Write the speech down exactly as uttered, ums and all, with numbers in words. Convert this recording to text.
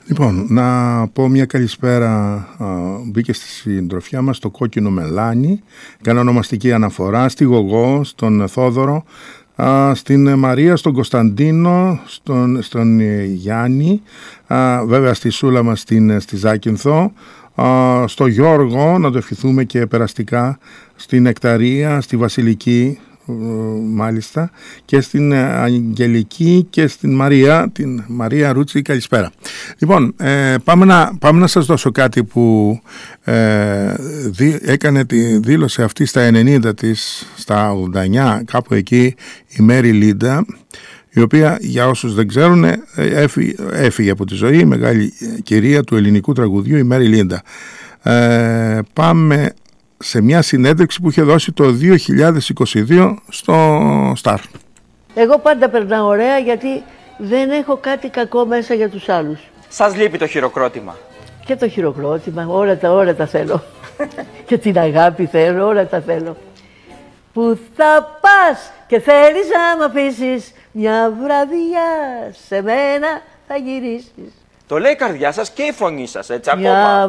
Λοιπόν, να πω μια καλησπέρα. Α, μπήκε στη συντροφιά μας το κόκκινο μελάνι. Κάνω ονομαστική αναφορά στη Γογό, στον Θόδωρο, α, στην Μαρία, στον Κωνσταντίνο, στον, στον Γιάννη, α, βέβαια στη Σούλα μας στην, στη Ζάκυνθο, α, στο Γιώργο, να το ευχηθούμε και περαστικά, στην Νεκταρία, στη Βασιλική, μάλιστα, και στην Αγγελική και στην Μαρία, την Μαρία Ρούτσι, καλησπέρα. Λοιπόν, ε, πάμε, να, πάμε να σας δώσω κάτι που ε, δι, έκανε τη δήλωση αυτή στα ενενήντα της, στα ογδόντα εννιά, κάπου εκεί, η Μέρι Λίντα, η οποία, για όσους δεν ξέρουν, έφυγε, έφυγε από τη ζωή, η μεγάλη κυρία του ελληνικού τραγουδιού, η Μέρι Λίντα. Ε, πάμε σε μια συνέντευξη που είχε δώσει το δύο χιλιάδες είκοσι δύο στο Star. Εγώ πάντα περνάω ωραία γιατί δεν έχω κάτι κακό μέσα για τους άλλους. Σας λείπει το χειροκρότημα? Και το χειροκρότημα, όλα τα, όλα τα θέλω. Και την αγάπη θέλω, όλα τα θέλω. Που θα πας και θέλεις να μ' αφήσεις, μια βραδιά σε μένα θα γυρίσεις. Το λέει η καρδιά σας και η φωνή σας, έτσι, Μια ακόμα.